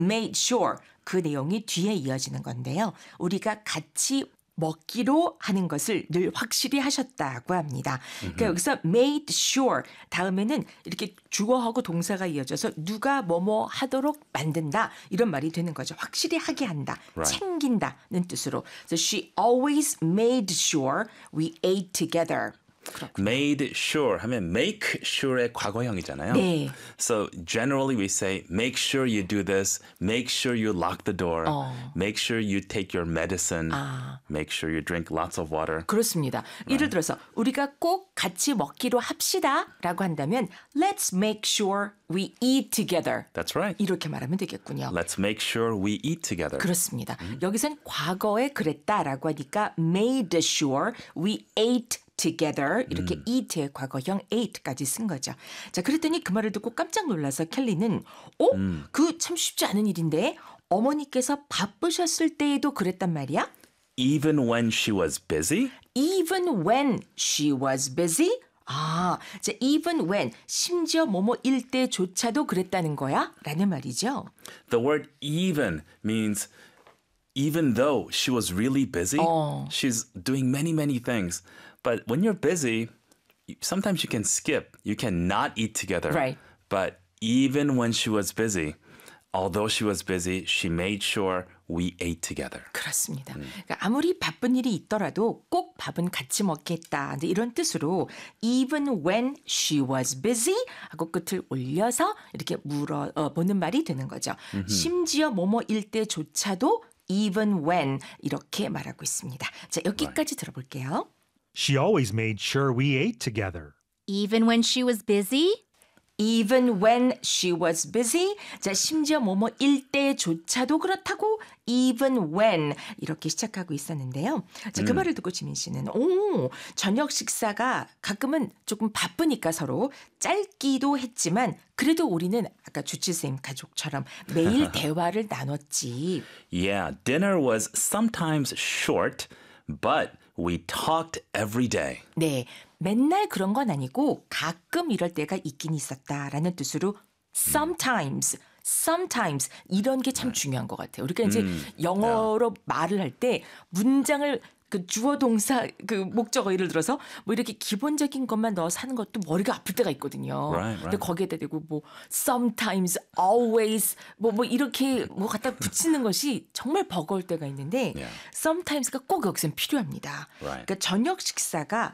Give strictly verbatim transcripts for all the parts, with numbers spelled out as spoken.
made sure 그 내용이 뒤에 이어지는 건데요. 우리가 같이 먹기로 하는 것을 늘 확실히 하셨다고 합니다. 그러니까 여기서 made sure 다음에는 이렇게 주어하고 동사가 이어져서 누가 뭐뭐 하도록 만든다 이런 말이 되는 거죠. 확실히 하게 한다, Right. 챙긴다는 뜻으로. So she always made sure we ate together. Made sure 하면 make sure의 과거형이잖아요. 네. So generally we say make sure you do this, make sure you lock the door, 어. make sure you take your medicine, 아. make sure you drink lots of water. 그렇습니다. 예를 들어서 우리가 꼭 같이 먹기로 합시다라고 한다면 Let's make sure we eat together. That's right. 이렇게 말하면 되겠군요. Let's make sure we eat together. 그렇습니다. 여기선 과거에 그랬다라고 하니까 made sure we ate together 이렇게 음. eat의 과거형 ate까지 쓴 거죠. 자, 그랬더니 그 말을 듣고 깜짝 놀라서 켈리는 어? 음. 그 참 쉽지 않은 일인데 어머니께서 바쁘셨을 때에도 그랬단 말이야? Even when she was busy? Even when she was busy? 아, 자, even when 심지어 뭐뭐일 때조차도 그랬다는 거야? 라는 말이죠. The word even means even though she was really busy, 어. she's doing many, many things. But when you're busy, sometimes you can skip. You can not eat together. Right. But even when she was busy, although she was busy, she made sure we ate together. 그렇습니다. 그러니까 아무리 바쁜 일이 있더라도 꼭 밥은 같이 먹겠다. 이런 뜻으로 even when she was busy 하고 끝을 올려서 이렇게 물어 어, 보는 말이 되는 거죠. 심지어 뭐뭐일 때조차도 even when 이렇게 말하고 있습니다. 자, 여기까지 들어볼게요. She always made sure we ate together. Even when she was busy? Even when she was busy. 자, 심지어 뭐뭐일 때조차도 그렇다고 even when 이렇게 시작하고 있었는데요. 자, 그 말을 듣고 지민 씨는 오, 저녁 식사가 가끔은 조금 바쁘니까 서로 짧기도 했지만 그래도 우리는 아까 주치쌤 가족처럼 매일 대화를 나눴지. Yeah, dinner was sometimes short, but we talked every day. 네, 맨날 그런 건 아니고 가끔 이럴 때가 있긴 있었다라는 뜻으로 sometimes, sometimes 이런 게 참 중요한 것 같아요. 우리가 이제 음, 영어로 말을 할 때 문장을 그 주어 동사 그 목적어 예를 들어서 뭐 이렇게 기본적인 것만 넣어서 하는 것도 머리가 아플 때가 있거든요. Right, right. 근데 거기에다 대고 뭐 sometimes, always 뭐 뭐 이렇게 뭐 갖다 붙이는 것이 정말 버거울 때가 있는데 Yeah. sometimes가 꼭 여기서는 필요합니다. Right. 그러니까 저녁 식사가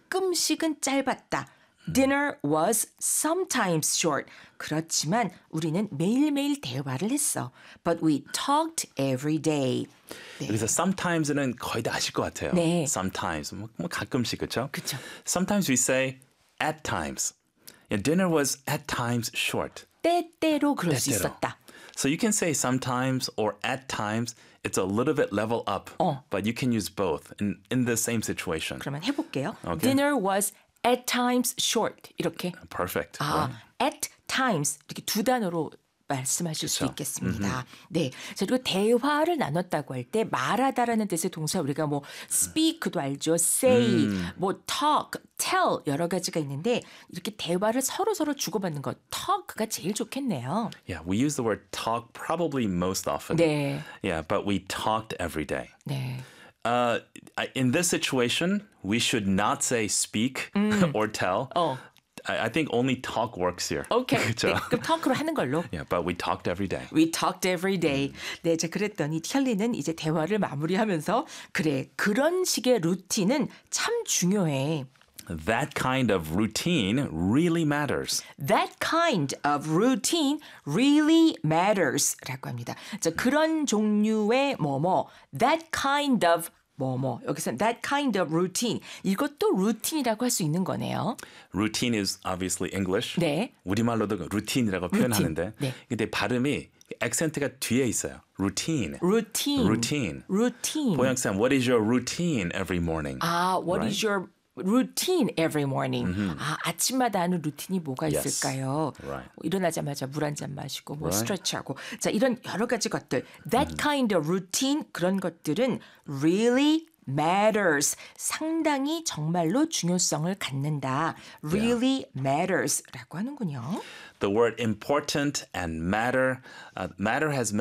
가끔씩은 짧았다. Dinner was sometimes short. 그렇지만 우리는 매일매일 대화를 했어. But we talked every day. 네. 여기서 sometimes는 거의 다 아실 것 같아요. 네. Sometimes, 뭐, 뭐 가끔씩, 그렇죠? 그쵸. Sometimes we say at times. Yeah, dinner was at times short. 때때로 그럴 수 때때로. 있었다. So you can say sometimes or at times. It's a little bit level up, 어. but you can use both in, in the same situation. 그러면 해볼게요. Okay. Dinner was at times short. 이렇게. Perfect. 아, right? at times 이렇게 두 단어로 말씀하실 수 그쵸. 있겠습니다. 네. 자, 그리고 대화를 나눴다고 할 때 말하다라는 뜻의 동사 우리가 뭐 speak도 알죠. say, 뭐 talk, tell 여러 가지가 있는데 이렇게 대화를 서로 서로 주고받는 것 talk가 제일 좋겠네요. Yeah, we use the word talk probably most often. 네. Yeah, but we talked every day. 네. Uh, I- in this situation, we should not say speak or tell. 어. I, I think only talk works here. 오케이. 그쵸? 네, 그럼 talk로 하는 걸로. Yeah, but we talked every day. We talked every day. 네, 자 그랬더니 켈리는 이제 대화를 마무리하면서 그래 그런 식의 루틴은 참 중요해. That kind of routine really matters. That kind of routine really matters 라고 합니다. 자, 그런 종류의 뭐뭐 that kind of 뭐뭐 여기서 that kind of routine 이것도 루틴이라고 할 수 있는 거네요. Routine is obviously English. 네. 우리말로도 그 루틴이라고 표현하는데 네. 근데 발음이 액센트가 뒤에 있어요. Routine. routine. Routine. routine. 보영쌤, what is your routine every morning? 아, what Right? is your routine every morning? 아, 아침마다 하는 루틴이 뭐가 Yes. 있을까요? Right. 일어나자마자 물 한 잔 마시고 뭐 Right. 스트레치하고 자 이런 여러 가지 것들 that kind of routine 그런 것들은 really matters. 상당히 정말로 중요성을 갖는다. really matters라고 하는군요. The word important and matter, uh, matter has